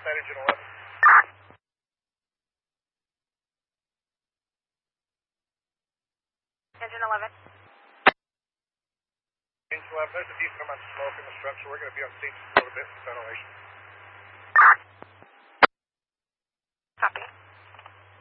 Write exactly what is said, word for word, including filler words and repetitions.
outside engine eleven. Engine eleven. Engine eleven, there's a decent amount of smoke in the structure. We're going to be on stage a little bit for ventilation.